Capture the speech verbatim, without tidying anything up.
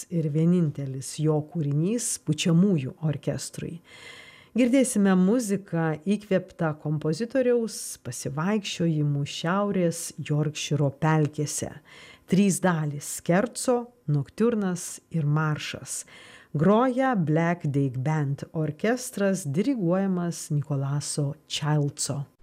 ir vienintelis jo kūrinys pučiamųjų orkestrui. Girdėsime muziką įkvėptą kompozitoriaus pasivaikščiojimų šiaurės Jorkšyro pelkėse. Trys dalys – skerco, noktiurnas ir maršas. Groja Black Dake Band orkestras diriguojamas Nikolaso Childso.